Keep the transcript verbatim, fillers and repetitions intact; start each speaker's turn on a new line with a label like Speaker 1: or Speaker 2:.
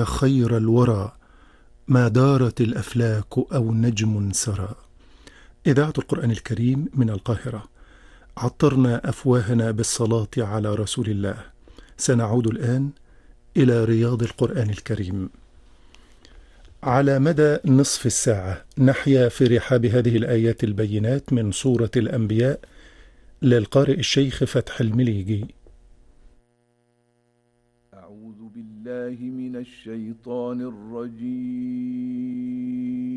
Speaker 1: أن خير الورى ما دارت الأفلاك أو نجم سرى. إذاعة القرآن الكريم من القاهرة. عطرنا أفواهنا بالصلاة على رسول الله. سنعود الآن إلى رياض القرآن الكريم. على مدى نصف الساعة نحيا في رحاب هذه الآيات البينات من سورة الأنبياء للقارئ الشيخ فتح المليجي.
Speaker 2: أعوذ بالله من الشيطان الرجيم.